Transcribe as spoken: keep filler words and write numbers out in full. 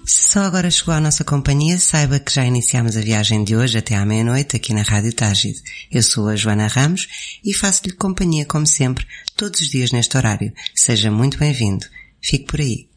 Se só agora chegou à nossa companhia, saiba que já iniciamos a viagem de hoje até à meia-noite aqui na Rádio Tágide. Eu sou a Joana Ramos e faço-lhe companhia como sempre, todos os dias neste horário. Seja muito bem-vindo. Fique por aí.